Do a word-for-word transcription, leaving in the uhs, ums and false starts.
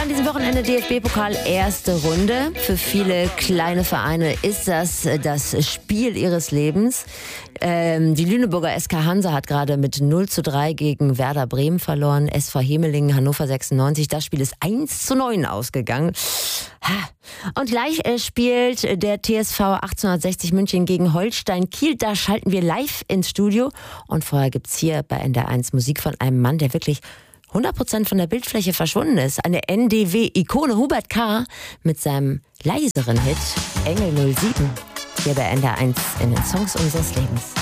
an diesem Wochenende D F B-Pokal erste Runde. Für viele kleine Vereine ist das das Spiel ihres Lebens. Ähm, die Lüneburger S K Hansa hat gerade mit null zu drei gegen Werder Bremen verloren. S V Hemelingen, Hannover sechsundneunzig. Das Spiel ist eins zu neun ausgegangen. Und gleich äh, spielt der T S V achtzehnhundertsechzig München gegen Holstein Kiel. Da schalten wir live ins Studio. Und vorher gibt's hier bei N D R eins Musik von einem Mann, der wirklich hundert Prozent von der Bildfläche verschwunden ist. Eine N D W-Ikone, Hubert K. mit seinem leiseren Hit Engel null sieben. Hier bei N D R eins in den Songs unseres Lebens.